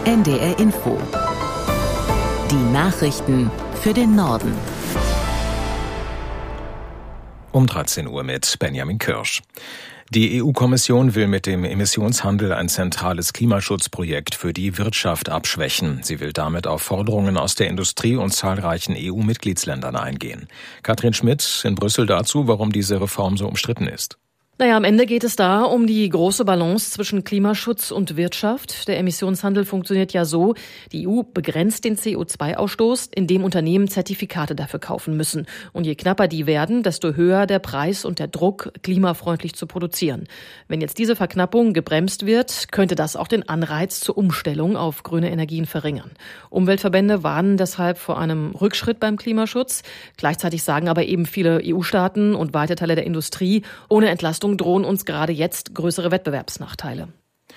NDR Info. Die Nachrichten für den Norden. Um 13 Uhr mit Benjamin Kirsch. Die EU-Kommission will mit dem Emissionshandel ein zentrales Klimaschutzprojekt für die Wirtschaft abschwächen. Sie will damit auf Forderungen aus der Industrie und zahlreichen EU-Mitgliedsländern eingehen. Katrin Schmidt in Brüssel dazu, warum diese Reform so umstritten ist. Am Ende geht es da um die große Balance zwischen Klimaschutz und Wirtschaft. Der Emissionshandel funktioniert ja so: Die EU begrenzt den CO2-Ausstoß, indem Unternehmen Zertifikate dafür kaufen müssen. Und je knapper die werden, desto höher der Preis und der Druck, klimafreundlich zu produzieren. Wenn jetzt diese Verknappung gebremst wird, könnte das auch den Anreiz zur Umstellung auf grüne Energien verringern. Umweltverbände warnen deshalb vor einem Rückschritt beim Klimaschutz. Gleichzeitig sagen aber eben viele EU-Staaten und weite Teile der Industrie, ohne Entlastung drohen uns gerade jetzt größere Wettbewerbsnachteile.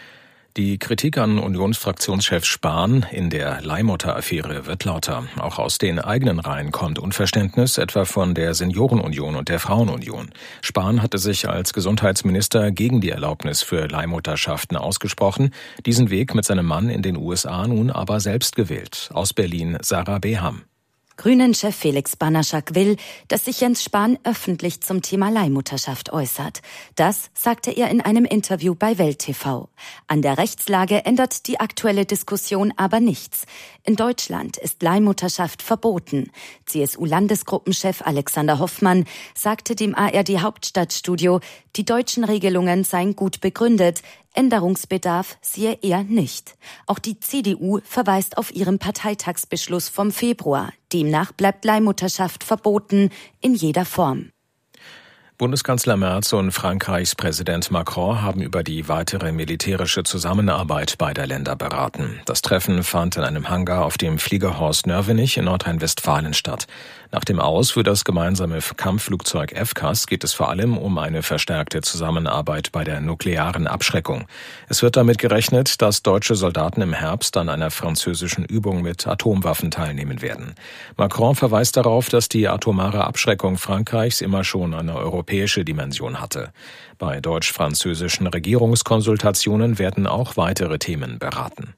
Die Kritik an Unionsfraktionschef Spahn in der Leihmutter-Affäre wird lauter. Auch aus den eigenen Reihen kommt Unverständnis, etwa von der Seniorenunion und der Frauenunion. Spahn hatte sich als Gesundheitsminister gegen die Erlaubnis für Leihmutterschaften ausgesprochen, diesen Weg mit seinem Mann in den USA nun aber selbst gewählt. Aus Berlin Sarah Beham. Grünen-Chef Felix Banaschak will, dass sich Jens Spahn öffentlich zum Thema Leihmutterschaft äußert. Das sagte er in einem Interview bei Welt TV. An der Rechtslage ändert die aktuelle Diskussion aber nichts. In Deutschland ist Leihmutterschaft verboten. CSU-Landesgruppenchef Alexander Hoffmann sagte dem ARD-Hauptstadtstudio, die deutschen Regelungen seien gut begründet. Änderungsbedarf sehe er nicht. Auch die CDU verweist auf ihren Parteitagsbeschluss vom Februar. Demnach bleibt Leihmutterschaft verboten in jeder Form. Bundeskanzler Merz und Frankreichs Präsident Macron haben über die weitere militärische Zusammenarbeit beider Länder beraten. Das Treffen fand in einem Hangar auf dem Flieger Horst Nörvenich in Nordrhein-Westfalen statt. Nach dem Aus für das gemeinsame Kampfflugzeug FCAS geht es vor allem um eine verstärkte Zusammenarbeit bei der nuklearen Abschreckung. Es wird damit gerechnet, dass deutsche Soldaten im Herbst an einer französischen Übung mit Atomwaffen teilnehmen werden. Macron verweist darauf, dass die atomare Abschreckung Frankreichs immer schon eine europäische Dimension hatte. Bei deutsch-französischen Regierungskonsultationen werden auch weitere Themen beraten.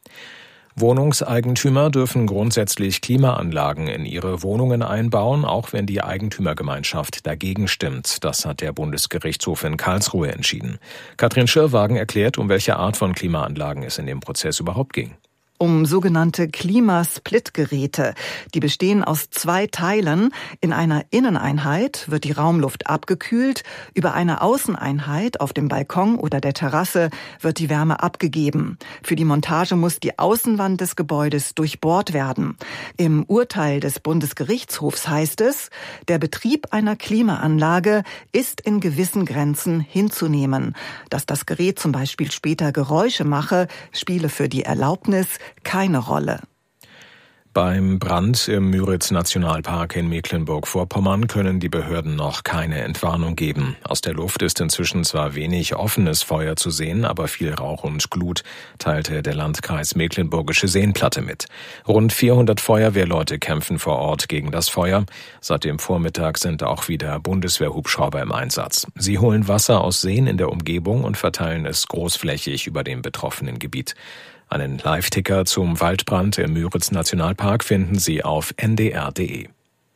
Wohnungseigentümer dürfen grundsätzlich Klimaanlagen in ihre Wohnungen einbauen, auch wenn die Eigentümergemeinschaft dagegen stimmt. Das hat der Bundesgerichtshof in Karlsruhe entschieden. Katrin Schirrwagen erklärt, um welche Art von Klimaanlagen es in dem Prozess überhaupt ging. Um sogenannte Klimasplitgeräte. Die bestehen aus 2 Teilen. In einer Inneneinheit wird die Raumluft abgekühlt. Über eine Außeneinheit auf dem Balkon oder der Terrasse wird die Wärme abgegeben. Für die Montage muss die Außenwand des Gebäudes durchbohrt werden. Im Urteil des Bundesgerichtshofs heißt es, der Betrieb einer Klimaanlage ist in gewissen Grenzen hinzunehmen. Dass das Gerät zum Beispiel später Geräusche mache, spiele für die Erlaubnis keine Rolle. Beim Brand im Müritz-Nationalpark in Mecklenburg-Vorpommern können die Behörden noch keine Entwarnung geben. Aus der Luft ist inzwischen zwar wenig offenes Feuer zu sehen, aber viel Rauch und Glut, teilte der Landkreis Mecklenburgische Seenplatte mit. Rund 400 Feuerwehrleute kämpfen vor Ort gegen das Feuer. Seit dem Vormittag sind auch wieder Bundeswehrhubschrauber im Einsatz. Sie holen Wasser aus Seen in der Umgebung und verteilen es großflächig über dem betroffenen Gebiet. Einen Live-Ticker zum Waldbrand im Müritz-Nationalpark finden Sie auf ndr.de.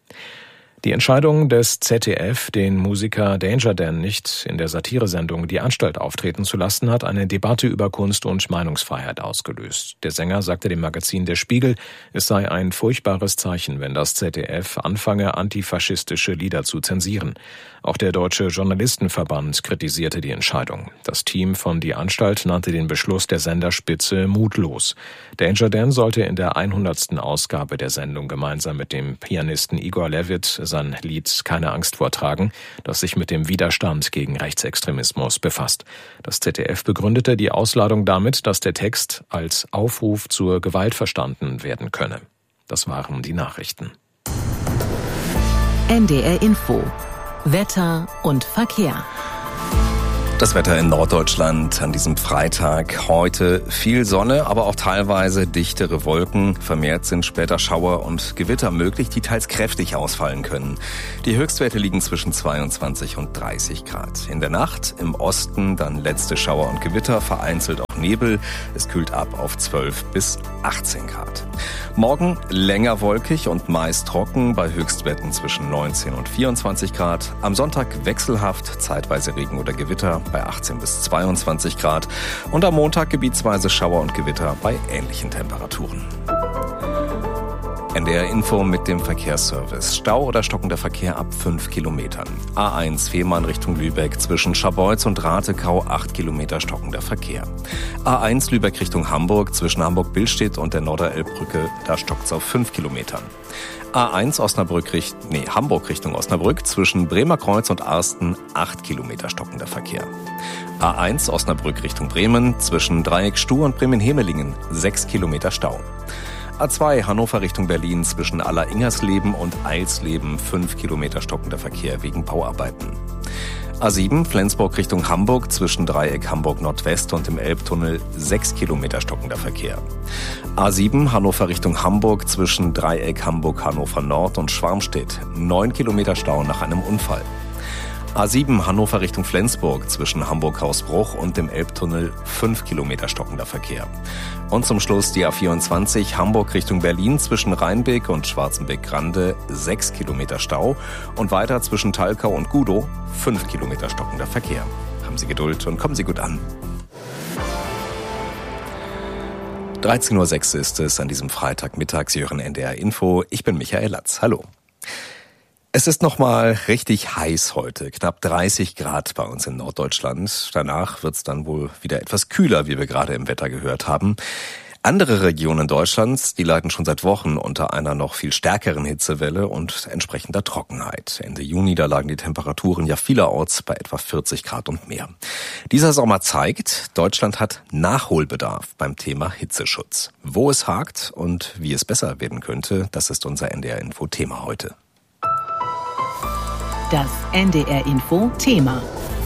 Die Entscheidung des ZDF, den Musiker Danger Dan nicht in der Satiresendung Die Anstalt auftreten zu lassen, hat eine Debatte über Kunst- und Meinungsfreiheit ausgelöst. Der Sänger sagte dem Magazin Der Spiegel, es sei ein furchtbares Zeichen, wenn das ZDF anfange, antifaschistische Lieder zu zensieren. Auch der Deutsche Journalistenverband kritisierte die Entscheidung. Das Team von Die Anstalt nannte den Beschluss der Senderspitze mutlos. Danger Dan sollte in der 100. Ausgabe der Sendung gemeinsam mit dem Pianisten Igor Levit sein Lied Keine Angst vortragen, das sich mit dem Widerstand gegen Rechtsextremismus befasst. Das ZDF begründete die Ausladung damit, dass der Text als Aufruf zur Gewalt verstanden werden könne. Das waren die Nachrichten. NDR Info. Wetter und Verkehr. Das Wetter in Norddeutschland an diesem Freitag. Heute viel Sonne, aber auch teilweise dichtere Wolken. Vermehrt sind später Schauer und Gewitter möglich, die teils kräftig ausfallen können. Die Höchstwerte liegen zwischen 22 und 30 Grad. In der Nacht im Osten dann letzte Schauer und Gewitter, vereinzelt auch Nebel. Es kühlt ab auf 12 bis 18 Grad. Morgen länger wolkig und meist trocken bei Höchstwerten zwischen 19 und 24 Grad. Am Sonntag wechselhaft, zeitweise Regen oder Gewitter bei 18 bis 22 Grad und am Montag gebietsweise Schauer und Gewitter bei ähnlichen Temperaturen. NDR Info mit dem Verkehrsservice. Stau oder stockender Verkehr ab 5 Kilometern. A1 Fehmarn Richtung Lübeck zwischen Scharbeutz und Ratekau 8 Kilometer stockender Verkehr. A1 Lübeck Richtung Hamburg zwischen Hamburg-Billstedt und der Norderelbbrücke, da stockt's auf 5 Kilometern. A1 Hamburg Richtung Osnabrück zwischen Bremerkreuz und Arsten 8 Kilometer stockender Verkehr. A1 Osnabrück Richtung Bremen zwischen Dreieck Stuh und Bremen-Hemelingen 6 Kilometer Stau. A2 Hannover Richtung Berlin zwischen Aller-Ingersleben und Eilsleben 5 Kilometer stockender Verkehr wegen Bauarbeiten. A7 Flensburg Richtung Hamburg zwischen Dreieck Hamburg Nordwest und dem Elbtunnel 6 Kilometer stockender Verkehr. A7 Hannover Richtung Hamburg zwischen Dreieck Hamburg Hannover Nord und Schwarmstedt 9 Kilometer Stau nach einem Unfall. A7 Hannover Richtung Flensburg zwischen Hamburg-Hausbruch und dem Elbtunnel 5 Kilometer stockender Verkehr. Und zum Schluss die A24 Hamburg Richtung Berlin zwischen Rheinbeck und Schwarzenbeck-Grande 6 Kilometer Stau und weiter zwischen Talkau und Gudow 5 Kilometer stockender Verkehr. Haben Sie Geduld und kommen Sie gut an. 13.06 Uhr ist es an diesem Freitagmittag. Sie hören NDR Info. Ich bin Michael Latz. Hallo. Es ist nochmal richtig heiß heute, knapp 30 Grad bei uns in Norddeutschland. Danach wird's dann wohl wieder etwas kühler, wie wir gerade im Wetter gehört haben. Andere Regionen Deutschlands, die leiden schon seit Wochen unter einer noch viel stärkeren Hitzewelle und entsprechender Trockenheit. Ende Juni, da lagen die Temperaturen ja vielerorts bei etwa 40 Grad und mehr. Dieser Sommer zeigt, Deutschland hat Nachholbedarf beim Thema Hitzeschutz. Wo es hakt und wie es besser werden könnte, das ist unser NDR-Info-Thema heute. Das NDR-Info-Thema.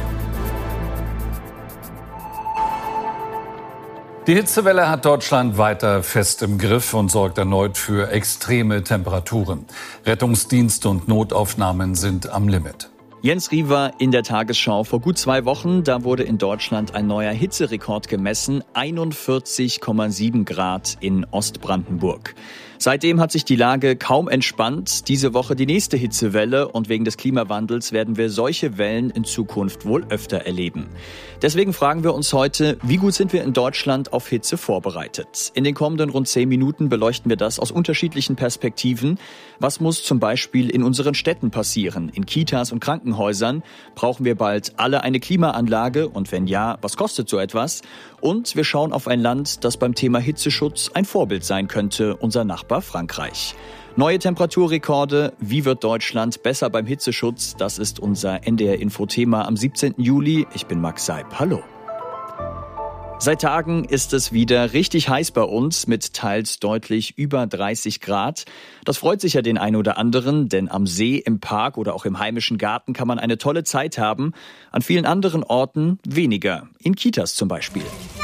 Die Hitzewelle hat Deutschland weiter fest im Griff und sorgt erneut für extreme Temperaturen. Rettungsdienste und Notaufnahmen sind am Limit. Jens Riewer in der Tagesschau. Vor gut 2 Wochen, da wurde in Deutschland ein neuer Hitzerekord gemessen. 41,7 Grad in Ostbrandenburg. Seitdem hat sich die Lage kaum entspannt. Diese Woche die nächste Hitzewelle und wegen des Klimawandels werden wir solche Wellen in Zukunft wohl öfter erleben. Deswegen fragen wir uns heute, wie gut sind wir in Deutschland auf Hitze vorbereitet? In den kommenden rund 10 Minuten beleuchten wir das aus unterschiedlichen Perspektiven. Was muss zum Beispiel in unseren Städten passieren? In Kitas und Krankenhäusern? Brauchen wir bald alle eine Klimaanlage? Und wenn ja, was kostet so etwas? Und wir schauen auf ein Land, das beim Thema Hitzeschutz ein Vorbild sein könnte, unser Nachbar Frankreich. Neue Temperaturrekorde, wie wird Deutschland besser beim Hitzeschutz? Das ist unser NDR-Info-Thema am 17. Juli. Ich bin Max Seib. Hallo. Seit Tagen ist es wieder richtig heiß bei uns mit teils deutlich über 30 Grad. Das freut sicher den einen oder anderen, denn am See, im Park oder auch im heimischen Garten kann man eine tolle Zeit haben. An vielen anderen Orten weniger, in Kitas zum Beispiel.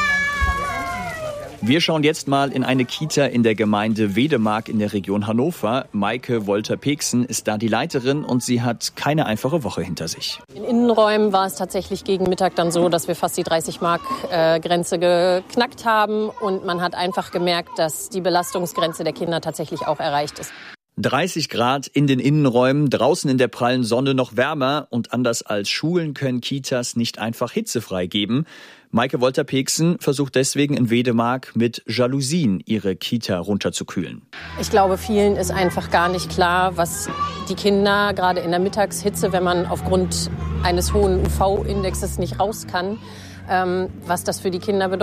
Wir schauen jetzt mal in eine Kita in der Gemeinde Wedemark in der Region Hannover. Maike Wolter-Peksen ist da die Leiterin und sie hat keine einfache Woche hinter sich. In Innenräumen war es tatsächlich gegen Mittag dann so, dass wir fast die 30-Mark-Grenze geknackt haben. Und man hat einfach gemerkt, dass die Belastungsgrenze der Kinder tatsächlich auch erreicht ist. 30 Grad in den Innenräumen, draußen in der prallen Sonne noch wärmer. Und anders als Schulen können Kitas nicht einfach hitzefrei geben. Maike Wolter-Peksen versucht deswegen in Wedemark mit Jalousien ihre Kita runterzukühlen. Ich glaube, vielen ist einfach gar nicht klar, was die Kinder gerade in der Mittagshitze, wenn man aufgrund eines hohen UV-Indexes nicht raus kann, was das für die Kinder bedeutet.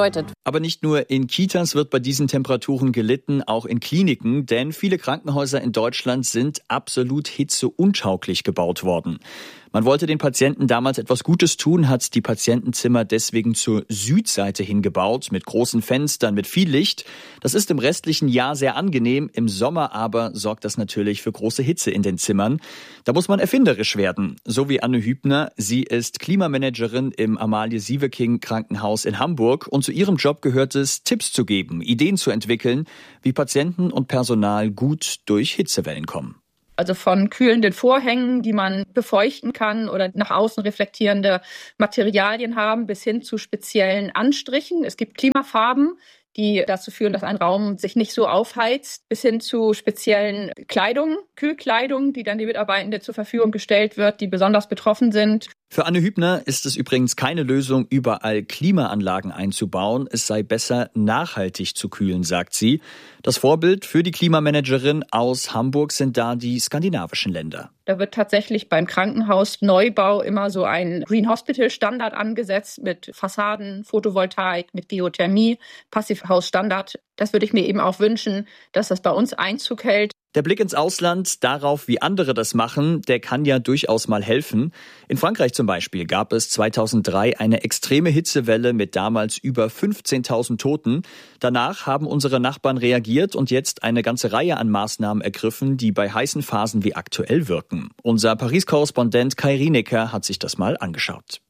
Aber nicht nur in Kitas wird bei diesen Temperaturen gelitten, auch in Kliniken, denn viele Krankenhäuser in Deutschland sind absolut hitzeuntauglich gebaut worden. Man wollte den Patienten damals etwas Gutes tun, hat die Patientenzimmer deswegen zur Südseite hingebaut, mit großen Fenstern, mit viel Licht. Das ist im restlichen Jahr sehr angenehm, im Sommer aber sorgt das natürlich für große Hitze in den Zimmern. Da muss man erfinderisch werden, so wie Anne Hübner. Sie ist Klimamanagerin im Amalie-Sieveking Krankenhaus in Hamburg und zu ihrem Job gehört es, Tipps zu geben, Ideen zu entwickeln, wie Patienten und Personal gut durch Hitzewellen kommen. Also von kühlenden Vorhängen, die man befeuchten kann oder nach außen reflektierende Materialien haben, bis hin zu speziellen Anstrichen. Es gibt Klimafarben, die dazu führen, dass ein Raum sich nicht so aufheizt, bis hin zu speziellen Kleidung, Kühlkleidung, die dann die Mitarbeitenden zur Verfügung gestellt wird, die besonders betroffen sind. Für Anne Hübner ist es übrigens keine Lösung, überall Klimaanlagen einzubauen. Es sei besser, nachhaltig zu kühlen, sagt sie. Das Vorbild für die Klimamanagerin aus Hamburg sind da die skandinavischen Länder. Da wird tatsächlich beim Krankenhausneubau immer so ein Green Hospital Standard angesetzt mit Fassaden, Photovoltaik, mit Geothermie, Passivhausstandard. Das würde ich mir eben auch wünschen, dass das bei uns Einzug hält. Der Blick ins Ausland, darauf, wie andere das machen, der kann ja durchaus mal helfen. In Frankreich zum Beispiel gab es 2003 eine extreme Hitzewelle mit damals über 15.000 Toten. Danach haben unsere Nachbarn reagiert und jetzt eine ganze Reihe an Maßnahmen ergriffen, die bei heißen Phasen wie aktuell wirken. Unser Paris-Korrespondent Kai Rienecker hat sich das mal angeschaut.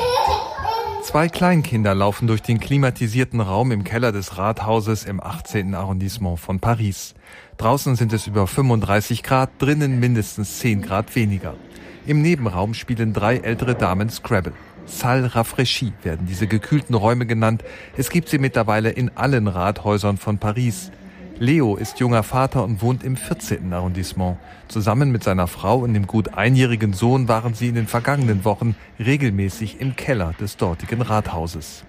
2 Kleinkinder laufen durch den klimatisierten Raum im Keller des Rathauses im 18. Arrondissement von Paris. Draußen sind es über 35 Grad, drinnen mindestens 10 Grad weniger. Im Nebenraum spielen 3 ältere Damen Scrabble. Salle rafraîchie werden diese gekühlten Räume genannt. Es gibt sie mittlerweile in allen Rathäusern von Paris. Leo ist junger Vater und wohnt im 14. Arrondissement. Zusammen mit seiner Frau und dem gut einjährigen Sohn waren sie in den vergangenen Wochen regelmäßig im Keller des dortigen Rathauses.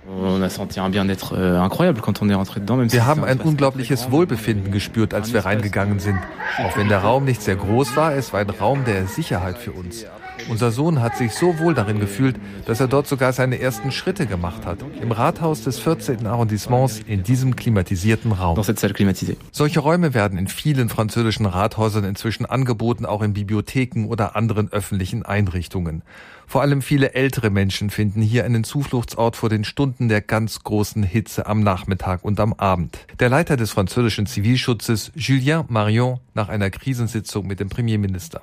Wir haben ein unglaubliches Wohlbefinden gespürt, als wir reingegangen sind. Auch wenn der Raum nicht sehr groß war, es war ein Raum der Sicherheit für uns. Unser Sohn hat sich so wohl darin gefühlt, dass er dort sogar seine ersten Schritte gemacht hat. Im Rathaus des 14. Arrondissements in diesem klimatisierten Raum. Solche Räume werden in vielen französischen Rathäusern inzwischen angeboten, auch in Bibliotheken oder anderen öffentlichen Einrichtungen. Vor allem viele ältere Menschen finden hier einen Zufluchtsort vor den Stunden der ganz großen Hitze am Nachmittag und am Abend. Der Leiter des französischen Zivilschutzes, Julien Marion, nach einer Krisensitzung mit dem Premierminister.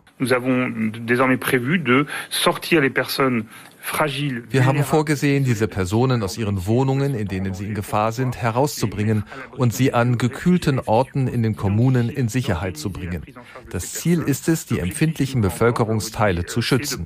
Wir haben vorgesehen, diese Personen aus ihren Wohnungen, in denen sie in Gefahr sind, herauszubringen und sie an gekühlten Orten in den Kommunen in Sicherheit zu bringen. Das Ziel ist es, die empfindlichen Bevölkerungsteile zu schützen.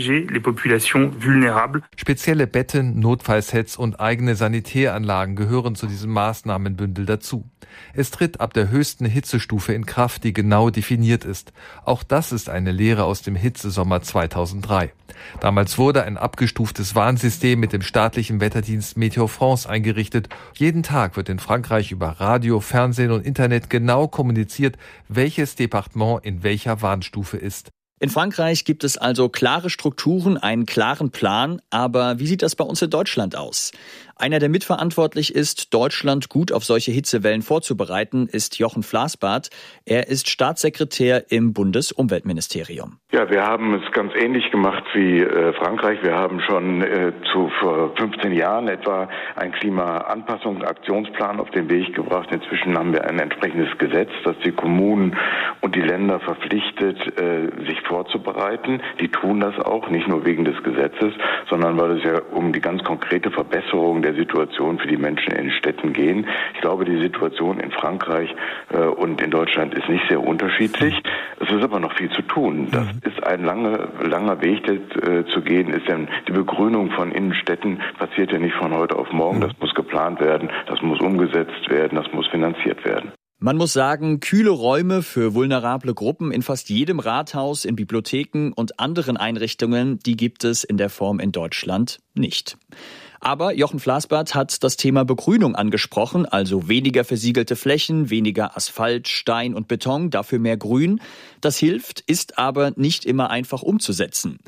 Spezielle Betten, Notfallsets und eigene Sanitäranlagen gehören zu diesem Maßnahmenbündel dazu. Es tritt ab der höchsten Hitzestufe in Kraft, die genau definiert ist. Auch das ist eine Lehre aus dem Hitzesommer 2003. Damals wurde ein abgestuftes Warnsystem mit dem staatlichen Wetterdienst Météo France eingerichtet. Jeden Tag wird in Frankreich über Radio, Fernsehen und Internet genau kommuniziert, welches Departement in welcher Warnstufe ist. In Frankreich gibt es also klare Strukturen, einen klaren Plan. Aber wie sieht das bei uns in Deutschland aus? Einer, der mitverantwortlich ist, Deutschland gut auf solche Hitzewellen vorzubereiten, ist Jochen Flassbart. Er ist Staatssekretär im Bundesumweltministerium. Ja, wir haben es ganz ähnlich gemacht wie Frankreich. Wir haben schon vor 15 Jahren etwa einen Klimaanpassungsaktionsplan auf den Weg gebracht. Inzwischen haben wir ein entsprechendes Gesetz, das die Kommunen und die Länder verpflichtet, sich vorzubereiten. Die tun das auch, nicht nur wegen des Gesetzes, sondern weil es ja um die ganz konkrete Verbesserung der Situation für die Menschen in den Städten gehen. Ich glaube, die Situation in Frankreich und in Deutschland ist nicht sehr unterschiedlich. Es ist aber noch viel zu tun. Das ist ein langer Weg, der zu gehen ist. Denn die Begrünung von Innenstädten passiert ja nicht von heute auf morgen. Das muss geplant werden, das muss umgesetzt werden, das muss finanziert werden. Man muss sagen, kühle Räume für vulnerable Gruppen in fast jedem Rathaus, in Bibliotheken und anderen Einrichtungen, die gibt es in der Form in Deutschland nicht. Aber Jochen Flassbart hat das Thema Begrünung angesprochen, also weniger versiegelte Flächen, weniger Asphalt, Stein und Beton, dafür mehr Grün. Das hilft, ist aber nicht immer einfach umzusetzen.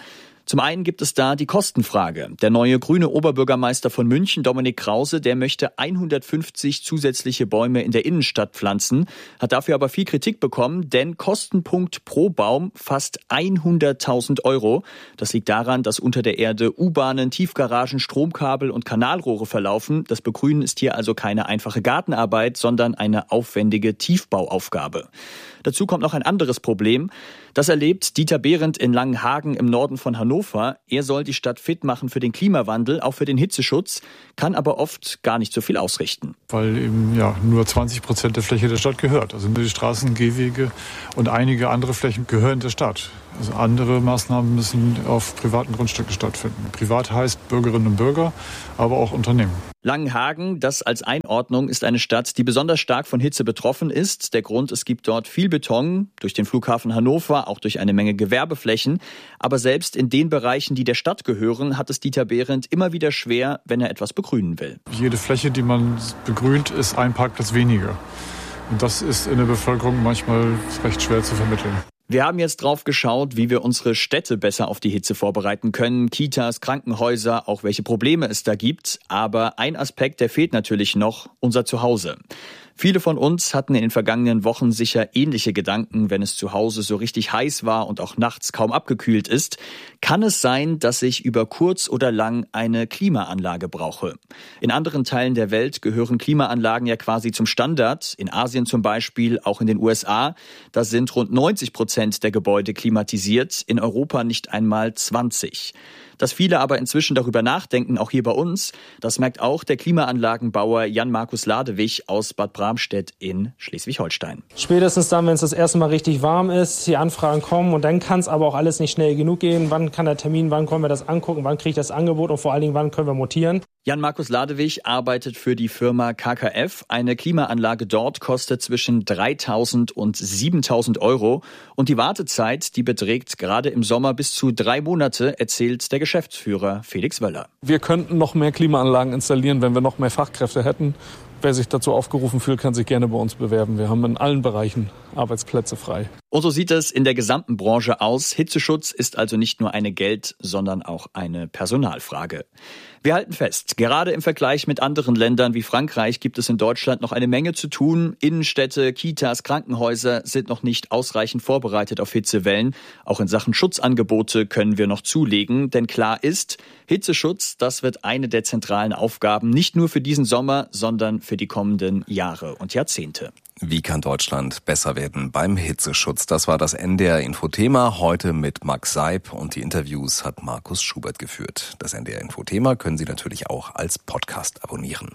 Zum einen gibt es da die Kostenfrage. Der neue grüne Oberbürgermeister von München, Dominik Krause, der möchte 150 zusätzliche Bäume in der Innenstadt pflanzen, hat dafür aber viel Kritik bekommen, denn Kostenpunkt pro Baum fast 100.000 €. Das liegt daran, dass unter der Erde U-Bahnen, Tiefgaragen, Stromkabel und Kanalrohre verlaufen. Das Begrünen ist hier also keine einfache Gartenarbeit, sondern eine aufwendige Tiefbauaufgabe. Dazu kommt noch ein anderes Problem. Das erlebt Dieter Behrendt in Langenhagen im Norden von Hannover. Er soll die Stadt fit machen für den Klimawandel, auch für den Hitzeschutz, kann aber oft gar nicht so viel ausrichten. Weil eben nur 20% der Fläche der Stadt gehört. Also die Straßen, Gehwege und einige andere Flächen gehören der Stadt. Also andere Maßnahmen müssen auf privaten Grundstücken stattfinden. Privat heißt Bürgerinnen und Bürger, aber auch Unternehmen. Langenhagen, das als Einordnung, ist eine Stadt, die besonders stark von Hitze betroffen ist. Der Grund, es gibt dort viel Beton, durch den Flughafen Hannover, auch durch eine Menge Gewerbeflächen. Aber selbst in den Bereichen, die der Stadt gehören, hat es Dieter Behrendt immer wieder schwer, wenn er etwas begrünen will. Jede Fläche, die man begrünt, ist ein Parkplatz weniger. Und das ist in der Bevölkerung manchmal recht schwer zu vermitteln. Wir haben jetzt drauf geschaut, wie wir unsere Städte besser auf die Hitze vorbereiten können. Kitas, Krankenhäuser, auch welche Probleme es da gibt. Aber ein Aspekt, der fehlt natürlich noch, unser Zuhause. Viele von uns hatten in den vergangenen Wochen sicher ähnliche Gedanken, wenn es zu Hause so richtig heiß war und auch nachts kaum abgekühlt ist. Kann es sein, dass ich über kurz oder lang eine Klimaanlage brauche? In anderen Teilen der Welt gehören Klimaanlagen ja quasi zum Standard. In Asien zum Beispiel, auch in den USA. Da sind rund 90% der Gebäude klimatisiert, in Europa nicht einmal 20%. Dass viele aber inzwischen darüber nachdenken, auch hier bei uns, das merkt auch der Klimaanlagenbauer Jan-Markus Ladewig aus Bad Bramstedt in Schleswig-Holstein. Spätestens dann, wenn es das erste Mal richtig warm ist, die Anfragen kommen und dann kann es aber auch alles nicht schnell genug gehen. Wann kann der Termin, wann können wir das angucken, wann kriege ich das Angebot und vor allen Dingen, wann können wir montieren? Jan-Markus Ladewig arbeitet für die Firma KKF. Eine Klimaanlage dort kostet zwischen 3.000 und 7.000 € und die Wartezeit, die beträgt gerade im Sommer bis zu 3 Monate, erzählt der Geschäftsführer Felix Wöller. Wir könnten noch mehr Klimaanlagen installieren, wenn wir noch mehr Fachkräfte hätten. Wer sich dazu aufgerufen fühlt, kann sich gerne bei uns bewerben. Wir haben in allen Bereichen Arbeitsplätze frei. Und so sieht es in der gesamten Branche aus. Hitzeschutz ist also nicht nur eine Geld-, sondern auch eine Personalfrage. Wir halten fest, gerade im Vergleich mit anderen Ländern wie Frankreich gibt es in Deutschland noch eine Menge zu tun. Innenstädte, Kitas, Krankenhäuser sind noch nicht ausreichend vorbereitet auf Hitzewellen. Auch in Sachen Schutzangebote können wir noch zulegen, denn klar ist, Hitzeschutz, das wird eine der zentralen Aufgaben, nicht nur für diesen Sommer, sondern für die kommenden Jahre und Jahrzehnte. Wie kann Deutschland besser werden beim Hitzeschutz? Das war das NDR-Infothema, heute mit Max Seib, und die Interviews hat Markus Schubert geführt. Das NDR-Infothema können Sie natürlich auch als Podcast abonnieren.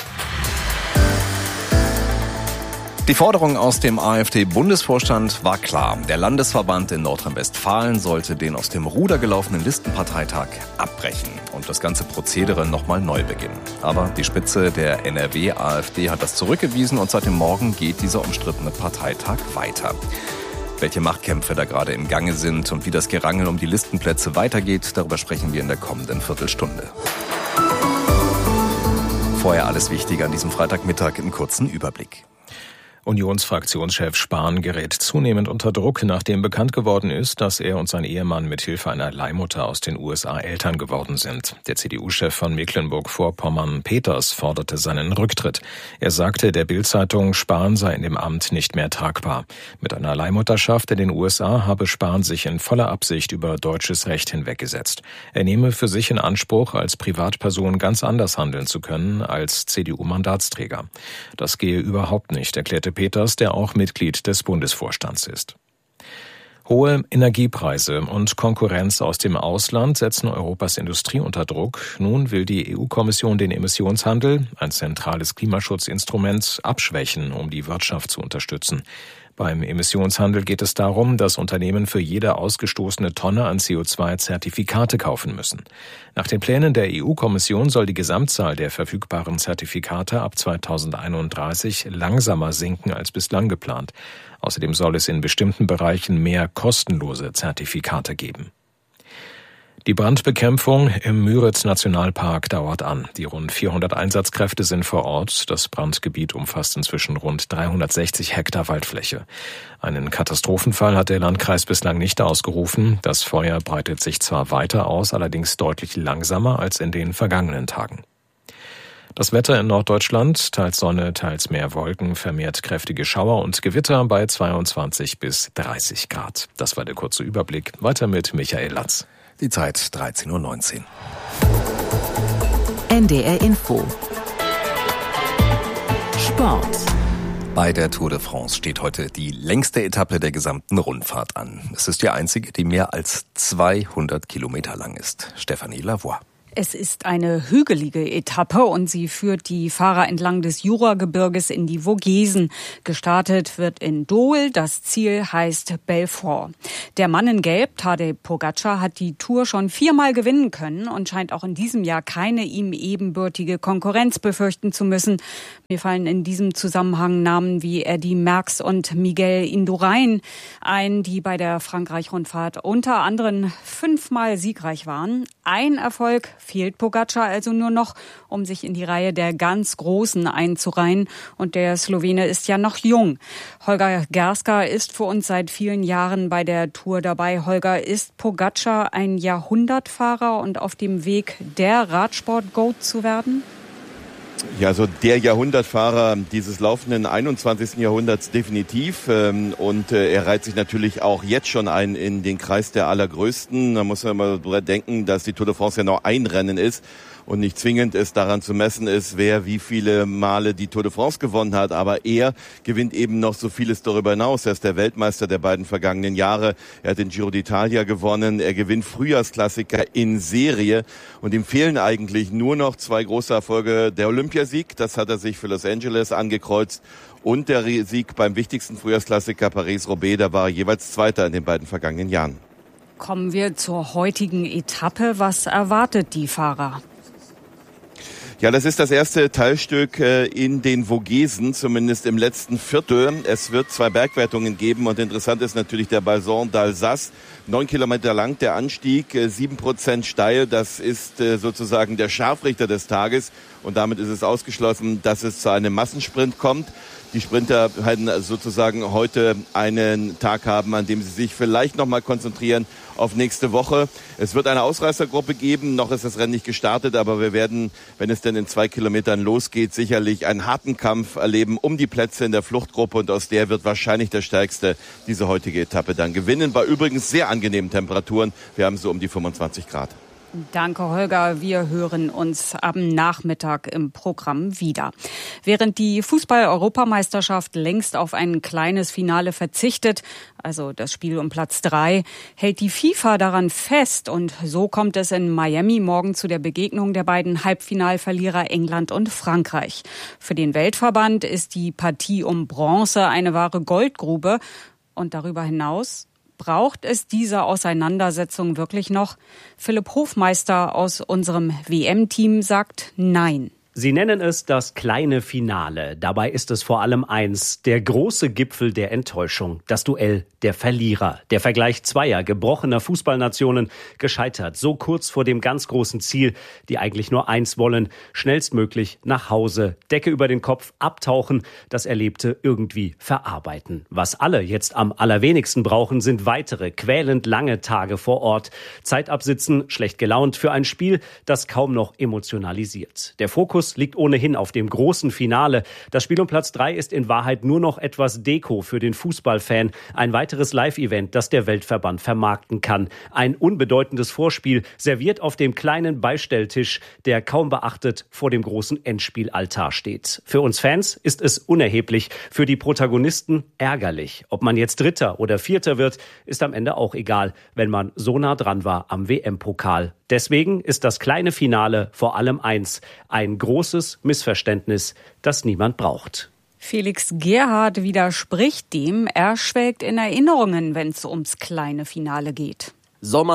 Die Forderung aus dem AfD-Bundesvorstand war klar. Der Landesverband in Nordrhein-Westfalen sollte den aus dem Ruder gelaufenen Listenparteitag abbrechen und das ganze Prozedere nochmal neu beginnen. Aber die Spitze der NRW-AfD hat das zurückgewiesen und seit dem Morgen geht dieser umstrittene Parteitag weiter. Welche Machtkämpfe da gerade im Gange sind und wie das Gerangel um die Listenplätze weitergeht, darüber sprechen wir in der kommenden Viertelstunde. Vorher alles Wichtige an diesem Freitagmittag im kurzen Überblick. Unionsfraktionschef Spahn gerät zunehmend unter Druck, nachdem bekannt geworden ist, dass er und sein Ehemann mit Hilfe einer Leihmutter aus den USA Eltern geworden sind. Der CDU-Chef von Mecklenburg-Vorpommern, Peters, forderte seinen Rücktritt. Er sagte der Bild-Zeitung, Spahn sei in dem Amt nicht mehr tragbar. Mit einer Leihmutterschaft in den USA habe Spahn sich in voller Absicht über deutsches Recht hinweggesetzt. Er nehme für sich in Anspruch, als Privatperson ganz anders handeln zu können als CDU-Mandatsträger. Das gehe überhaupt nicht, erklärte Peters, der auch Mitglied des Bundesvorstands ist. Hohe Energiepreise und Konkurrenz aus dem Ausland setzen Europas Industrie unter Druck. Nun will die EU-Kommission den Emissionshandel, ein zentrales Klimaschutzinstrument, abschwächen, um die Wirtschaft zu unterstützen. Beim Emissionshandel geht es darum, dass Unternehmen für jede ausgestoßene Tonne an CO2 Zertifikate kaufen müssen. Nach den Plänen der EU-Kommission soll die Gesamtzahl der verfügbaren Zertifikate ab 2031 langsamer sinken als bislang geplant. Außerdem soll es in bestimmten Bereichen mehr kostenlose Zertifikate geben. Die Brandbekämpfung im Müritz-Nationalpark dauert an. Die rund 400 Einsatzkräfte sind vor Ort. Das Brandgebiet umfasst inzwischen rund 360 Hektar Waldfläche. Einen Katastrophenfall hat der Landkreis bislang nicht ausgerufen. Das Feuer breitet sich zwar weiter aus, allerdings deutlich langsamer als in den vergangenen Tagen. Das Wetter in Norddeutschland, teils Sonne, teils mehr Wolken, vermehrt kräftige Schauer und Gewitter bei 22 bis 30 Grad. Das war der kurze Überblick. Weiter mit Michael Latz. Die Zeit 13:19 Uhr. NDR Info. Sport. Bei der Tour de France steht heute die längste Etappe der gesamten Rundfahrt an. Es ist die einzige, die mehr als 200 Kilometer lang ist. Stefanie Lavoie. Es ist eine hügelige Etappe und sie führt die Fahrer entlang des Juragebirges in die Vogesen. Gestartet wird in Dole, das Ziel heißt Belfort. Der Mann in Gelb, Tadej Pogačar, hat die Tour schon 4-mal gewinnen können und scheint auch in diesem Jahr keine ihm ebenbürtige Konkurrenz befürchten zu müssen. Mir fallen in diesem Zusammenhang Namen wie Eddy Merckx und Miguel Indurain ein, die bei der Frankreich-Rundfahrt unter anderem 5-mal siegreich waren. Ein Erfolg fehlt Pogačar also nur noch, um sich in die Reihe der ganz Großen einzureihen. Und der Slowene ist ja noch jung. Holger Gerska ist für uns seit vielen Jahren bei der Tour dabei. Holger, ist Pogačar ein Jahrhundertfahrer und auf dem Weg, der Radsport-Goat zu werden? Ja, so der Jahrhundertfahrer dieses laufenden 21. Jahrhunderts definitiv. Und er reiht sich natürlich auch jetzt schon ein in den Kreis der Allergrößten. Da muss man mal denken, dass die Tour de France ja noch ein Rennen ist und nicht zwingend es daran zu messen ist, wer wie viele Male die Tour de France gewonnen hat. Aber er gewinnt eben noch so vieles darüber hinaus. Er ist der Weltmeister der beiden vergangenen Jahre. Er hat den Giro d'Italia gewonnen. Er gewinnt Frühjahrsklassiker in Serie. Und ihm fehlen eigentlich nur noch 2 große Erfolge. Der Olympiasieg, das hat er sich für Los Angeles angekreuzt. Und der Sieg beim wichtigsten Frühjahrsklassiker Paris-Roubaix, da war er jeweils Zweiter in den beiden vergangenen Jahren. Kommen wir zur heutigen Etappe. Was erwartet die Fahrer? Ja, das ist das erste Teilstück in den Vogesen, zumindest im letzten Viertel. Es wird 2 Bergwertungen geben und interessant ist natürlich der Balzan d'Alsace. 9 Kilometer lang der Anstieg, 7% steil. Das ist sozusagen der Scharfrichter des Tages und damit ist es ausgeschlossen, dass es zu einem Massensprint kommt. Die Sprinter werden sozusagen heute einen Tag haben, an dem sie sich vielleicht noch mal konzentrieren auf nächste Woche. Es wird eine Ausreißergruppe geben. Noch ist das Rennen nicht gestartet, aber wir werden, wenn es denn in 2 Kilometern losgeht, sicherlich einen harten Kampf erleben um die Plätze in der Fluchtgruppe und aus der wird wahrscheinlich der Stärkste diese heutige Etappe dann gewinnen. Bei übrigens sehr angenehmen Temperaturen. Wir haben so um die 25 Grad. Danke, Holger. Wir hören uns am Nachmittag im Programm wieder. Während die Fußball-Europameisterschaft längst auf ein kleines Finale verzichtet, also das Spiel um Platz 3, hält die FIFA daran fest. Und so kommt es in Miami morgen zu der Begegnung der beiden Halbfinalverlierer England und Frankreich. Für den Weltverband ist die Partie um Bronze eine wahre Goldgrube. Und darüber hinaus braucht es diese Auseinandersetzung wirklich noch? Philipp Hofmeister aus unserem WM-Team sagt Nein. Sie nennen es das kleine Finale. Dabei ist es vor allem eins, der große Gipfel der Enttäuschung, das Duell der Verlierer. Der Vergleich zweier gebrochener Fußballnationen, gescheitert so kurz vor dem ganz großen Ziel, die eigentlich nur eins wollen, schnellstmöglich nach Hause, Decke über den Kopf, abtauchen, das Erlebte irgendwie verarbeiten. Was alle jetzt am allerwenigsten brauchen, sind weitere, quälend lange Tage vor Ort. Zeit absitzen, schlecht gelaunt für ein Spiel, das kaum noch emotionalisiert. Der Fokus liegt ohnehin auf dem großen Finale. Das Spiel um Platz 3 ist in Wahrheit nur noch etwas Deko für den Fußballfan. Ein weiteres Live-Event, das der Weltverband vermarkten kann. Ein unbedeutendes Vorspiel, serviert auf dem kleinen Beistelltisch, der kaum beachtet vor dem großen Endspielaltar steht. Für uns Fans ist es unerheblich, für die Protagonisten ärgerlich. Ob man jetzt Dritter oder Vierter wird, ist am Ende auch egal, wenn man so nah dran war am WM-Pokal. Deswegen ist das kleine Finale vor allem eins, ein großes Missverständnis, das niemand braucht. Felix Gerhard widerspricht dem. Er schwelgt in Erinnerungen, wenn es ums kleine Finale geht. Sommer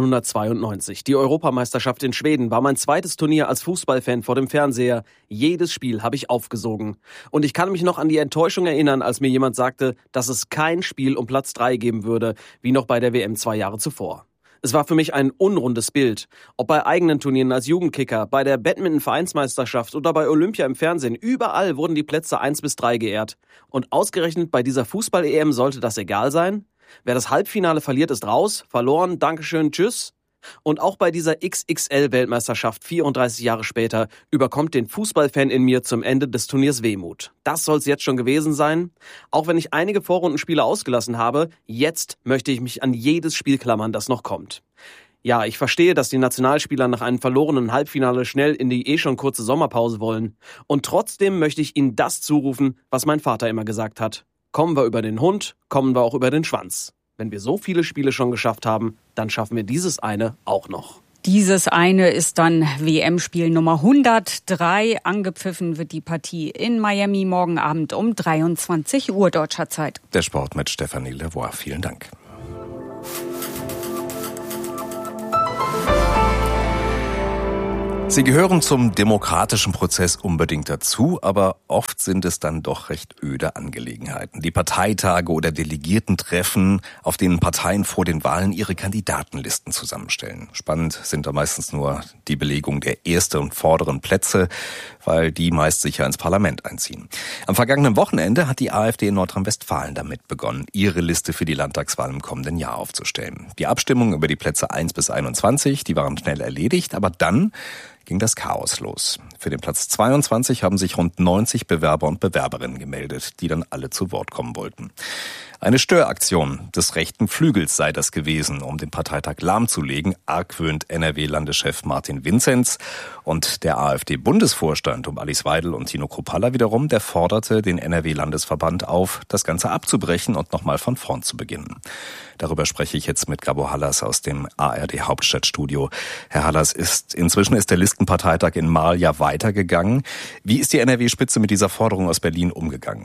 1992. Die Europameisterschaft in Schweden war mein zweites Turnier als Fußballfan vor dem Fernseher. Jedes Spiel habe ich aufgesogen. Und ich kann mich noch an die Enttäuschung erinnern, als mir jemand sagte, dass es kein Spiel um Platz 3 geben würde, wie noch bei der WM 2 Jahre zuvor. Es war für mich ein unrundes Bild. Ob bei eigenen Turnieren als Jugendkicker, bei der Badminton-Vereinsmeisterschaft oder bei Olympia im Fernsehen, überall wurden die Plätze 1 bis 3 geehrt. Und ausgerechnet bei dieser Fußball-EM sollte das egal sein? Wer das Halbfinale verliert, ist raus, verloren, Dankeschön, tschüss. Und auch bei dieser XXL-Weltmeisterschaft 34 Jahre später überkommt den Fußballfan in mir zum Ende des Turniers Wehmut. Das soll's jetzt schon gewesen sein. Auch wenn ich einige Vorrundenspiele ausgelassen habe, jetzt möchte ich mich an jedes Spiel klammern, das noch kommt. Ja, ich verstehe, dass die Nationalspieler nach einem verlorenen Halbfinale schnell in die schon kurze Sommerpause wollen. Und trotzdem möchte ich ihnen das zurufen, was mein Vater immer gesagt hat. Kommen wir über den Hund, kommen wir auch über den Schwanz. Wenn wir so viele Spiele schon geschafft haben, dann schaffen wir dieses eine auch noch. Dieses eine ist dann WM-Spiel Nummer 103. Angepfiffen wird die Partie in Miami morgen Abend um 23 Uhr deutscher Zeit. Der Sport mit Stefanie Levois. Vielen Dank. Sie gehören zum demokratischen Prozess unbedingt dazu, aber oft sind es dann doch recht öde Angelegenheiten. Die Parteitage oder Delegiertentreffen, auf denen Parteien vor den Wahlen ihre Kandidatenlisten zusammenstellen. Spannend sind da meistens nur die Belegung der ersten und vorderen Plätze, weil die meist sicher ins Parlament einziehen. Am vergangenen Wochenende hat die AfD in Nordrhein-Westfalen damit begonnen, ihre Liste für die Landtagswahl im kommenden Jahr aufzustellen. Die Abstimmung über die Plätze 1 bis 21, die waren schnell erledigt, aber dann ging das Chaos los. Für den Platz 22 haben sich rund 90 Bewerber und Bewerberinnen gemeldet, die dann alle zu Wort kommen wollten. Eine Störaktion des rechten Flügels sei das gewesen, um den Parteitag lahmzulegen, argwöhnt NRW-Landeschef Martin Vinzenz. Und der AfD-Bundesvorstand um Alice Weidel und Tino Kruppalla wiederum, der forderte den NRW-Landesverband auf, das Ganze abzubrechen und nochmal von vorn zu beginnen. Darüber spreche ich jetzt mit Gabo Hallas aus dem ARD-Hauptstadtstudio. Herr Hallas, inzwischen ist der Listenparteitag in Marl ja weitergegangen. Wie ist die NRW-Spitze mit dieser Forderung aus Berlin umgegangen?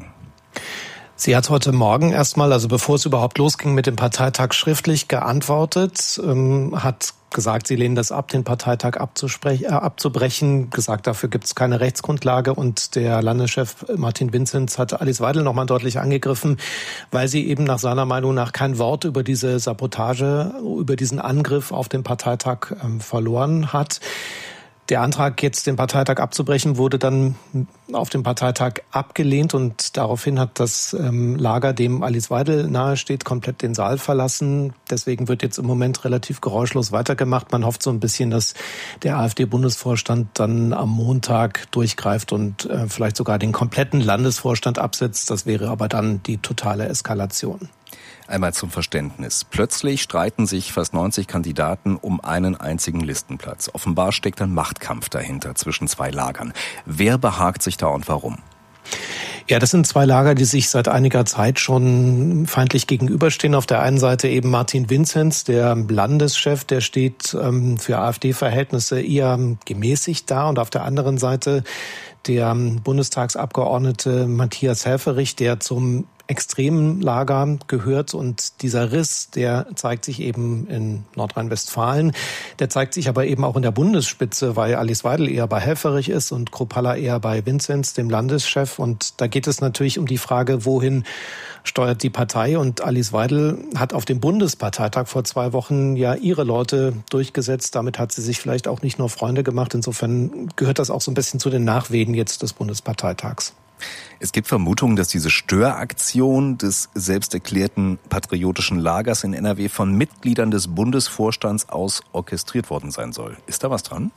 Sie hat heute Morgen erstmal, also bevor es überhaupt losging mit dem Parteitag, schriftlich geantwortet, hat gesagt, sie lehnen das ab, den Parteitag abzubrechen. Gesagt, dafür gibt es keine Rechtsgrundlage. Und der Landeschef Martin Vinzenz hat Alice Weidel nochmal deutlich angegriffen, weil sie eben nach seiner Meinung nach kein Wort über diese Sabotage, über diesen Angriff auf den Parteitag verloren hat. Der Antrag, jetzt den Parteitag abzubrechen, wurde dann auf dem Parteitag abgelehnt und daraufhin hat das Lager, dem Alice Weidel nahesteht, komplett den Saal verlassen. Deswegen wird jetzt im Moment relativ geräuschlos weitergemacht. Man hofft so ein bisschen, dass der AfD-Bundesvorstand dann am Montag durchgreift und vielleicht sogar den kompletten Landesvorstand absetzt. Das wäre aber dann die totale Eskalation. Einmal zum Verständnis. Plötzlich streiten sich fast 90 Kandidaten um einen einzigen Listenplatz. Offenbar steckt ein Machtkampf dahinter zwischen zwei Lagern. Wer behagt sich da und warum? Ja, das sind zwei Lager, die sich seit einiger Zeit schon feindlich gegenüberstehen. Auf der einen Seite eben Martin Vinzenz, der Landeschef, der steht für AfD-Verhältnisse eher gemäßigt da. Und auf der anderen Seite der Bundestagsabgeordnete Matthias Helfferich, der zum extremen Lager gehört, und dieser Riss, der zeigt sich eben in Nordrhein-Westfalen, der zeigt sich aber eben auch in der Bundesspitze, weil Alice Weidel eher bei Helfferich ist und Kruppalla eher bei Vinzenz, dem Landeschef, und da geht es natürlich um die Frage, wohin steuert die Partei, und Alice Weidel hat auf dem Bundesparteitag vor 2 Wochen ja ihre Leute durchgesetzt, damit hat sie sich vielleicht auch nicht nur Freunde gemacht, insofern gehört das auch so ein bisschen zu den Nachwehen jetzt des Bundesparteitags. Es gibt Vermutungen, dass diese Störaktion des selbsterklärten patriotischen Lagers in NRW von Mitgliedern des Bundesvorstands aus orchestriert worden sein soll. Ist da was dran?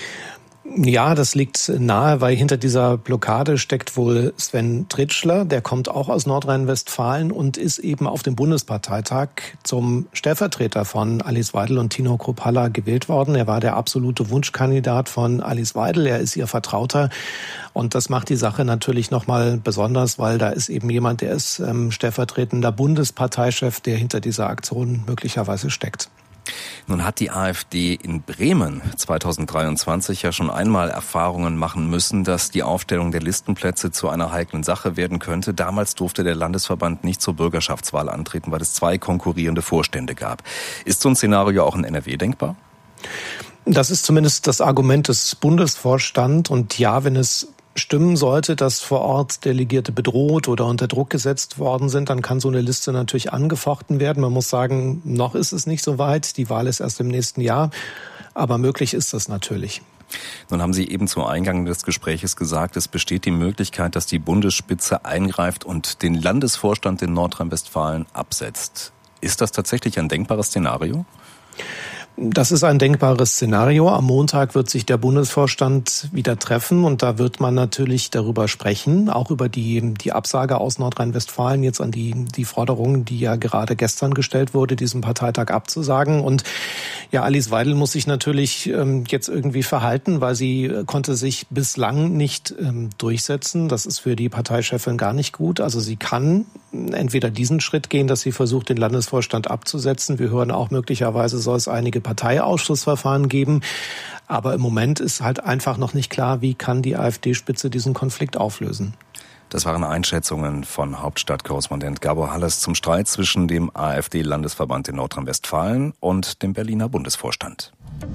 Ja, das liegt nahe, weil hinter dieser Blockade steckt wohl Sven Tritschler. Der kommt auch aus Nordrhein-Westfalen und ist eben auf dem Bundesparteitag zum Stellvertreter von Alice Weidel und Tino Kruppalla gewählt worden. Er war der absolute Wunschkandidat von Alice Weidel. Er ist ihr Vertrauter. Und das macht die Sache natürlich nochmal besonders, weil da ist eben jemand, der ist stellvertretender Bundesparteichef, der hinter dieser Aktion möglicherweise steckt. Nun hat die AfD in Bremen 2023 ja schon einmal Erfahrungen machen müssen, dass die Aufstellung der Listenplätze zu einer heiklen Sache werden könnte. Damals durfte der Landesverband nicht zur Bürgerschaftswahl antreten, weil es 2 konkurrierende Vorstände gab. Ist so ein Szenario auch in NRW denkbar? Das ist zumindest das Argument des Bundesvorstands. Und ja, wenn es stimmen sollte, dass vor Ort Delegierte bedroht oder unter Druck gesetzt worden sind, dann kann so eine Liste natürlich angefochten werden. Man muss sagen, noch ist es nicht so weit. Die Wahl ist erst im nächsten Jahr. Aber möglich ist das natürlich. Nun haben Sie eben zu Eingang des Gespräches gesagt, es besteht die Möglichkeit, dass die Bundesspitze eingreift und den Landesvorstand in Nordrhein-Westfalen absetzt. Ist das tatsächlich ein denkbares Szenario? Das ist ein denkbares Szenario. Am Montag wird sich der Bundesvorstand wieder treffen und da wird man natürlich darüber sprechen, auch über die Absage aus Nordrhein-Westfalen jetzt an die Forderung, die ja gerade gestern gestellt wurde, diesen Parteitag abzusagen. Und ja, Alice Weidel muss sich natürlich jetzt irgendwie verhalten, weil sie konnte sich bislang nicht durchsetzen. Das ist für die Parteichefin gar nicht gut. Also sie kann entweder diesen Schritt gehen, dass sie versucht, den Landesvorstand abzusetzen. Wir hören auch, möglicherweise soll es einige Parteiausschussverfahren geben. Aber im Moment ist halt einfach noch nicht klar, wie kann die AfD-Spitze diesen Konflikt auflösen. Das waren Einschätzungen von Hauptstadtkorrespondent Gabor Halles zum Streit zwischen dem AfD-Landesverband in Nordrhein-Westfalen und dem Berliner Bundesvorstand.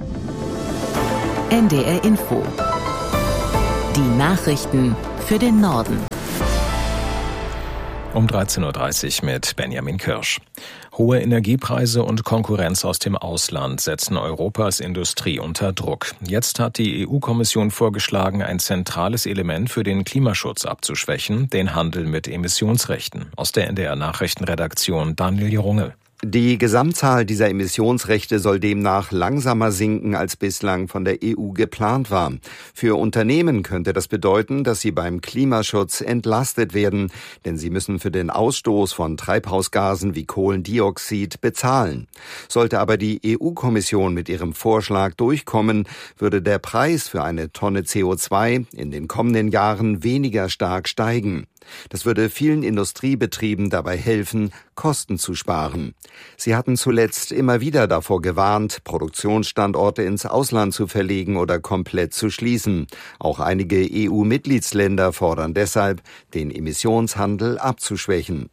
NDR Info. Die Nachrichten für den Norden. Um 13.30 Uhr mit Benjamin Kirsch. Hohe Energiepreise und Konkurrenz aus dem Ausland setzen Europas Industrie unter Druck. Jetzt hat die EU-Kommission vorgeschlagen, ein zentrales Element für den Klimaschutz abzuschwächen, den Handel mit Emissionsrechten. Aus der NDR-Nachrichtenredaktion Daniel Jerunge. Die Gesamtzahl dieser Emissionsrechte soll demnach langsamer sinken, als bislang von der EU geplant war. Für Unternehmen könnte das bedeuten, dass sie beim Klimaschutz entlastet werden, denn sie müssen für den Ausstoß von Treibhausgasen wie Kohlendioxid bezahlen. Sollte aber die EU-Kommission mit ihrem Vorschlag durchkommen, würde der Preis für eine Tonne CO2 in den kommenden Jahren weniger stark steigen. Das würde vielen Industriebetrieben dabei helfen, Kosten zu sparen. Sie hatten zuletzt immer wieder davor gewarnt, Produktionsstandorte ins Ausland zu verlegen oder komplett zu schließen. Auch einige EU-Mitgliedsländer fordern deshalb, den Emissionshandel abzuschwächen.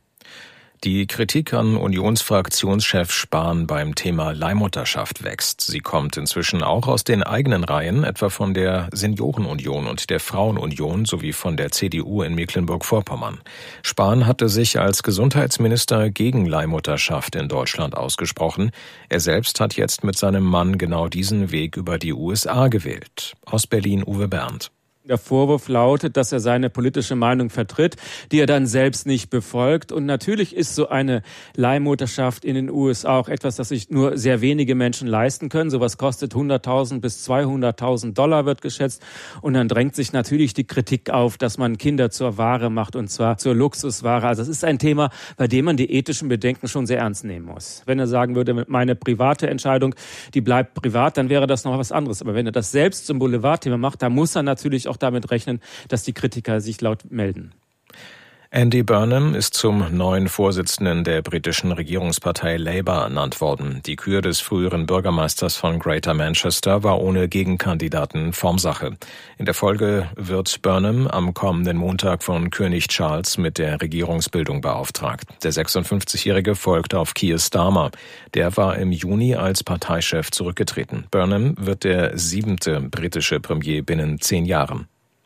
Die Kritik an Unionsfraktionschef Spahn beim Thema Leihmutterschaft wächst. Sie kommt inzwischen auch aus den eigenen Reihen, etwa von der Seniorenunion und der Frauenunion sowie von der CDU in Mecklenburg-Vorpommern. Spahn hatte sich als Gesundheitsminister gegen Leihmutterschaft in Deutschland ausgesprochen. Er selbst hat jetzt mit seinem Mann genau diesen Weg über die USA gewählt. Aus Berlin Uwe Berndt. Der Vorwurf lautet, dass er seine politische Meinung vertritt, die er dann selbst nicht befolgt. Und natürlich ist so eine Leihmutterschaft in den USA auch etwas, das sich nur sehr wenige Menschen leisten können. Sowas kostet 100.000 bis 200.000 $, wird geschätzt. Und dann drängt sich natürlich die Kritik auf, dass man Kinder zur Ware macht, und zwar zur Luxusware. Also es ist ein Thema, bei dem man die ethischen Bedenken schon sehr ernst nehmen muss. Wenn er sagen würde, meine private Entscheidung, die bleibt privat, dann wäre das noch was anderes. Aber wenn er das selbst zum Boulevardthema macht, dann muss er natürlich auch damit rechnen, dass die Kritiker sich laut melden. Andy Burnham ist zum neuen Vorsitzenden der britischen Regierungspartei Labour ernannt worden. Die Kür des früheren Bürgermeisters von Greater Manchester war ohne Gegenkandidaten Formsache. In der Folge wird Burnham am kommenden Montag von König Charles mit der Regierungsbildung beauftragt. Der 56-Jährige folgt auf Keir Starmer. Der war im Juni als Parteichef zurückgetreten. Burnham wird der 7. britische Premier binnen 10 Jahren.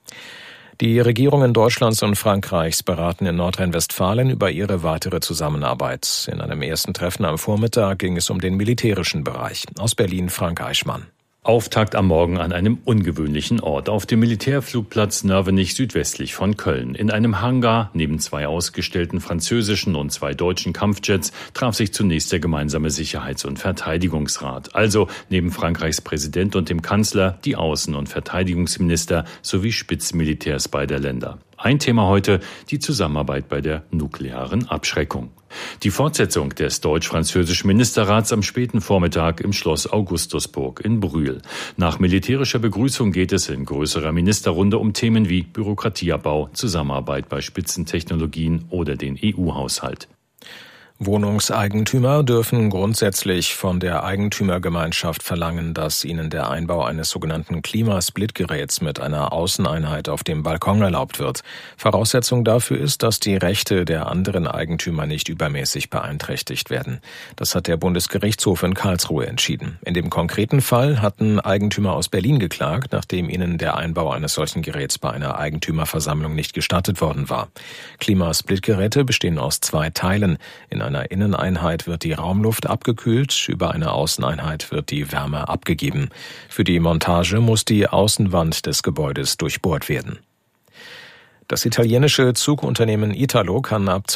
Die Regierungen Deutschlands und Frankreichs beraten in Nordrhein-Westfalen über ihre weitere Zusammenarbeit. In einem ersten Treffen am Vormittag ging es um den militärischen Bereich. Aus Berlin Frank Eichmann. Auftakt am Morgen an einem ungewöhnlichen Ort, auf dem Militärflugplatz Nörvenich südwestlich von Köln. In einem Hangar neben 2 ausgestellten französischen und 2 deutschen Kampfjets traf sich zunächst der gemeinsame Sicherheits- und Verteidigungsrat. Also neben Frankreichs Präsident und dem Kanzler die Außen- und Verteidigungsminister sowie Spitzenmilitärs beider Länder. Ein Thema heute, die Zusammenarbeit bei der nuklearen Abschreckung. Die Fortsetzung des deutsch-französischen Ministerrats am späten Vormittag im Schloss Augustusburg in Brühl. Nach militärischer Begrüßung geht es in größerer Ministerrunde um Themen wie Bürokratieabbau, Zusammenarbeit bei Spitzentechnologien oder den EU-Haushalt. Wohnungseigentümer dürfen grundsätzlich von der Eigentümergemeinschaft verlangen, dass ihnen der Einbau eines sogenannten Klimasplitgeräts mit einer Außeneinheit auf dem Balkon erlaubt wird. Voraussetzung dafür ist, dass die Rechte der anderen Eigentümer nicht übermäßig beeinträchtigt werden. Das hat der Bundesgerichtshof in Karlsruhe entschieden. In dem konkreten Fall hatten Eigentümer aus Berlin geklagt, nachdem ihnen der Einbau eines solchen Geräts bei einer Eigentümerversammlung nicht gestattet worden war. Klimasplitgeräte bestehen aus 2 Teilen. In einer Inneneinheit wird die Raumluft abgekühlt, über eine Außeneinheit wird die Wärme abgegeben. Für die Montage muss die Außenwand des Gebäudes durchbohrt werden. Das italienische Zugunternehmen Italo kann ab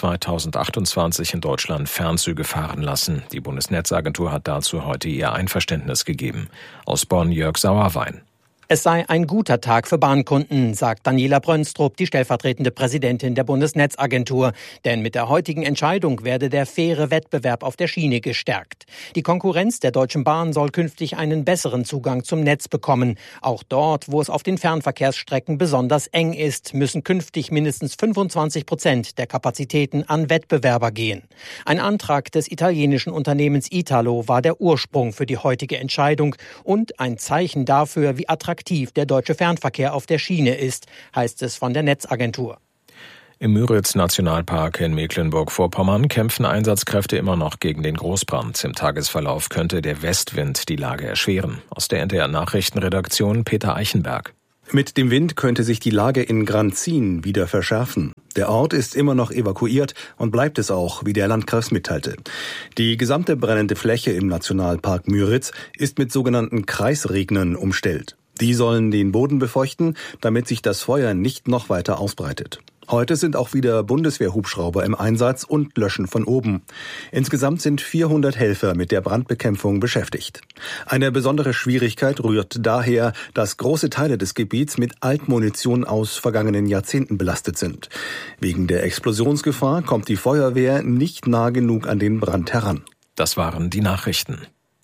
2028 in Deutschland Fernzüge fahren lassen. Die Bundesnetzagentur hat dazu heute ihr Einverständnis gegeben. Aus Bonn Jörg Sauerwein. Es sei ein guter Tag für Bahnkunden, sagt Daniela Brönstrup, die stellvertretende Präsidentin der Bundesnetzagentur. Denn mit der heutigen Entscheidung werde der faire Wettbewerb auf der Schiene gestärkt. Die Konkurrenz der Deutschen Bahn soll künftig einen besseren Zugang zum Netz bekommen. Auch dort, wo es auf den Fernverkehrsstrecken besonders eng ist, müssen künftig mindestens 25% der Kapazitäten an Wettbewerber gehen. Ein Antrag des italienischen Unternehmens Italo war der Ursprung für die heutige Entscheidung und ein Zeichen dafür, wie attraktiv der deutsche Fernverkehr auf der Schiene ist, heißt es von der Netzagentur. Im Müritz-Nationalpark in Mecklenburg-Vorpommern kämpfen Einsatzkräfte immer noch gegen den Großbrand. Im Tagesverlauf könnte der Westwind die Lage erschweren. Aus der NDR-Nachrichtenredaktion Peter Eichenberg. Mit dem Wind könnte sich die Lage in Granzin wieder verschärfen. Der Ort ist immer noch evakuiert und bleibt es auch, wie der Landkreis mitteilte. Die gesamte brennende Fläche im Nationalpark Müritz ist mit sogenannten Kreisregnern umstellt. Die sollen den Boden befeuchten, damit sich das Feuer nicht noch weiter ausbreitet. Heute sind auch wieder Bundeswehrhubschrauber im Einsatz und löschen von oben. Insgesamt sind 400 Helfer mit der Brandbekämpfung beschäftigt. Eine besondere Schwierigkeit rührt daher, dass große Teile des Gebiets mit Altmunition aus vergangenen Jahrzehnten belastet sind. Wegen der Explosionsgefahr kommt die Feuerwehr nicht nah genug an den Brand heran. Das waren die Nachrichten.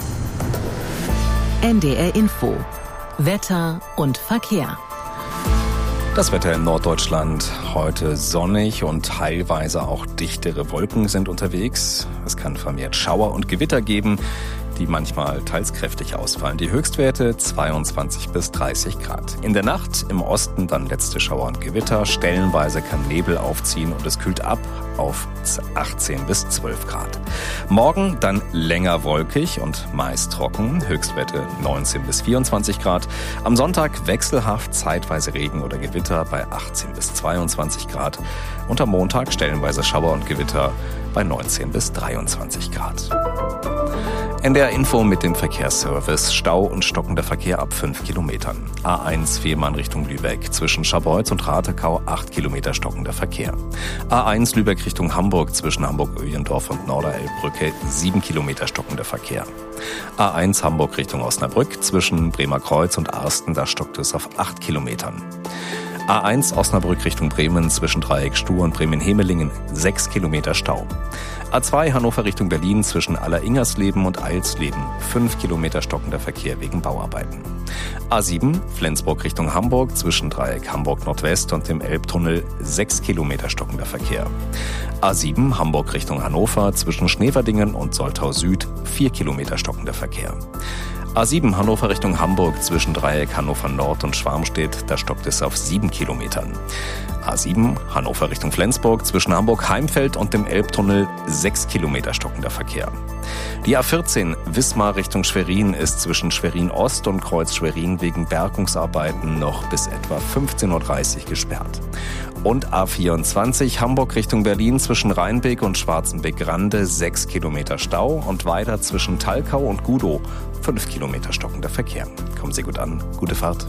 NDR Info. Wetter und Verkehr. Das Wetter in Norddeutschland heute sonnig und teilweise auch dichtere Wolken sind unterwegs. Es kann vermehrt Schauer und Gewitter geben, die manchmal teils kräftig ausfallen. Die Höchstwerte 22 bis 30 Grad. In der Nacht im Osten dann letzte Schauer und Gewitter. Stellenweise kann Nebel aufziehen und es kühlt ab auf 18 bis 12 Grad. Morgen dann länger wolkig und meist trocken. Höchstwerte 19 bis 24 Grad. Am Sonntag wechselhaft, zeitweise Regen oder Gewitter bei 18 bis 22 Grad. Und am Montag stellenweise Schauer und Gewitter bei 19 bis 23 Grad. NDR Info mit dem Verkehrsservice. Stau und stockender Verkehr ab 5 Kilometern. A1 Fehmarn Richtung Lübeck. Zwischen Scharbeutz und Ratekau 8 Kilometer stockender Verkehr. A1 Lübeck Richtung Hamburg. Zwischen Hamburg-Öhlendorf und Norderelbbrücke 7 Kilometer stockender Verkehr. A1 Hamburg Richtung Osnabrück. Zwischen Bremerkreuz und Arsten. Da stockt es auf 8 Kilometern. A1 Osnabrück Richtung Bremen zwischen Dreieck Stuhr und Bremen-Hemelingen 6 Kilometer Stau. A2 Hannover Richtung Berlin zwischen Alleringersleben und Eilsleben 5 Kilometer stockender Verkehr wegen Bauarbeiten. A7 Flensburg Richtung Hamburg zwischen Dreieck Hamburg Nordwest und dem Elbtunnel 6 Kilometer stockender Verkehr. A7 Hamburg Richtung Hannover zwischen Schneverdingen und Soltau Süd 4 Kilometer stockender Verkehr. A7 Hannover Richtung Hamburg zwischen Dreieck Hannover Nord und Schwarmstedt, da stockt es auf 7 Kilometern. A7 Hannover Richtung Flensburg zwischen Hamburg-Heimfeld und dem Elbtunnel 6 Kilometer stockender Verkehr. Die A14 Wismar Richtung Schwerin ist zwischen Schwerin Ost und Kreuz Schwerin wegen Bergungsarbeiten noch bis etwa 15.30 Uhr gesperrt. Und A24 Hamburg Richtung Berlin zwischen Rheinbeek und Schwarzenbeck-Grande 6 Kilometer Stau und weiter zwischen Talkau und Gudow 5 Kilometer stockender Verkehr. Kommen Sie gut an, gute Fahrt.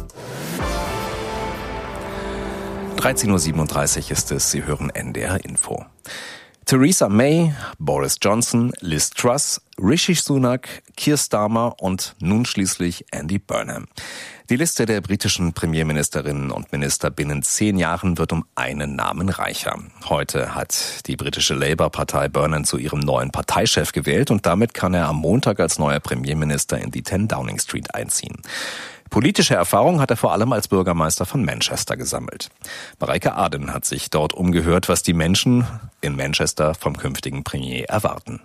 13.37 Uhr ist es, Sie hören NDR Info. Theresa May, Boris Johnson, Liz Truss, Rishi Sunak, Keir Starmer und nun schließlich Andy Burnham. Die Liste der britischen Premierministerinnen und Minister binnen 10 Jahren wird um einen Namen reicher. Heute hat die britische Labour-Partei Burnham zu ihrem neuen Parteichef gewählt und damit kann er am Montag als neuer Premierminister in die 10 Downing Street einziehen. Politische Erfahrung hat er vor allem als Bürgermeister von Manchester gesammelt. Mareike Aden hat sich dort umgehört, was die Menschen in Manchester vom künftigen Premier erwarten.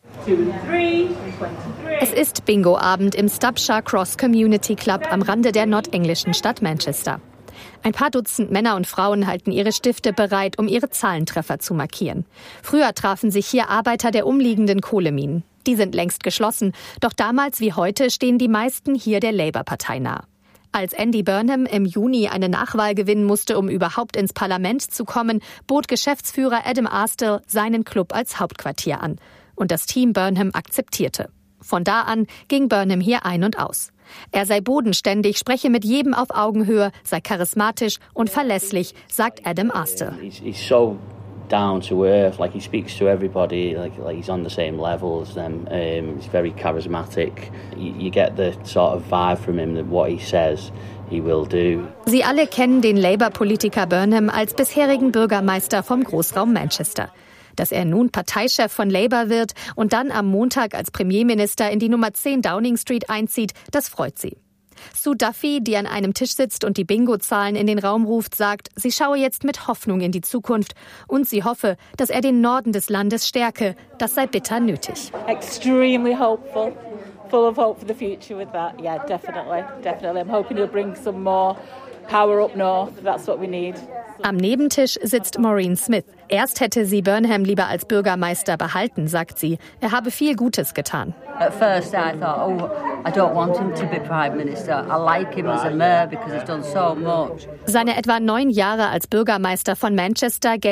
Es ist Bingo-Abend im Stubshire Cross Community Club am Rande der nordenglischen Stadt Manchester. Ein paar Dutzend Männer und Frauen halten ihre Stifte bereit, um ihre Zahlentreffer zu markieren. Früher trafen sich hier Arbeiter der umliegenden Kohleminen. Die sind längst geschlossen, doch damals wie heute stehen die meisten hier der Labour-Partei nah. Als Andy Burnham im Juni eine Nachwahl gewinnen musste, um überhaupt ins Parlament zu kommen, bot Geschäftsführer Adam Astill seinen Club als Hauptquartier an. Und das Team Burnham akzeptierte. Von da an ging Burnham hier ein und aus. Er sei bodenständig, spreche mit jedem auf Augenhöhe, sei charismatisch und verlässlich, sagt Adam Astill. Down to earth, like he speaks to everybody, like he's on the same level as them. He's very charismatic. You get the sort of vibe from him that what he says he will do. Sie alle kennen den Labour-Politiker Burnham als bisherigen Bürgermeister vom Großraum Manchester. Dass er nun Parteichef von Labour wird und dann am Montag als Premierminister in die Nummer 10 Downing Street einzieht, das freut sie. Sue Duffy, die an einem Tisch sitzt und die Bingo-Zahlen in den Raum ruft, sagt, sie schaue jetzt mit Hoffnung in die Zukunft und sie hoffe, dass er den Norden des Landes stärke. Das sei bitter nötig. Extremely hopeful. Full of hope for the future with that. Yeah, definitely. I'm hoping he'll bring some more power up north. That's what we need. Am Nebentisch sitzt Maureen Smith. Erst hätte sie Burnham lieber als Bürgermeister behalten, sagt sie. Er habe viel Gutes getan. At first I thought, I don't want him to be Prime Minister. I like him as a mayor because he's done so much. Seine etwa 9 Jahre als Bürgermeister von Manchester